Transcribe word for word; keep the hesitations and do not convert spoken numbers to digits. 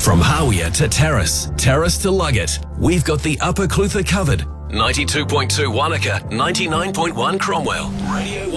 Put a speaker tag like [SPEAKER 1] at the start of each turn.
[SPEAKER 1] From Hawea to Terrace, Terrace to Luggett, we've got the Upper Clutha covered. ninety-two point two Wanaka, ninety-nine point one Cromwell. Radio